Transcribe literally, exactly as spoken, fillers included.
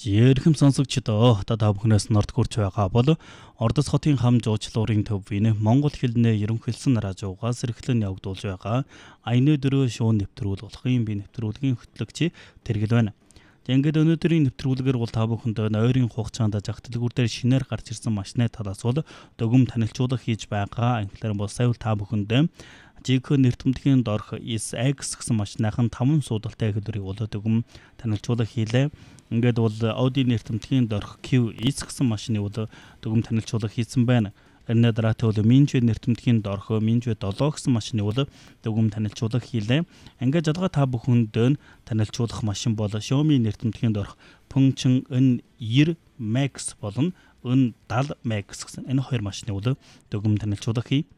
Жирхэм сонсогчдоо та бүхнээс норд хүрч байгаа бол Ордос хотын хам жуучлуурын төвийн Монгол хэлний ерөнхийлсөн радиогоос эрхлэн явагдуулж байгаа Аяны дөрөв шоу нэвтрүүлэг болохын би нэвтрүүлгийн хөтлөгч Тэргэл байна. Ингээд өнөөдрийн нэвтрүүлгээр бол та бүхэнд ойрын хугацаанд жах дэлгүүр дээр шинээр гарч ирсэн машины талаас бол дүгм танилцуулга хийж байгаа. Анхлаар бол сая та бүхэнд Жиг нэртэмдгийн дорх эс икс гэсэн машиныхан таван суудалтай хэлбэрийг бол дүгм танилцуулга хийлээ. Ингээд бол Audi нэртэмдгийн дорх Q S гэсэн машины бол дүгм танилцуулга хийсэн байна. Энэ дараатай бол Minjue нэртэмдгийн дорх Minjue долоо гэсэн машины бол дүгм танилцуулга хийлээ. Ингээд жадгаа та бүхэнд танилцуулах машин бол Xiaomi нэртэмдгийн дорх Pengcheng N ninety Max болон N seventy Max гэсэн энэ хоёр машины бол дүгм танилцуулга хий.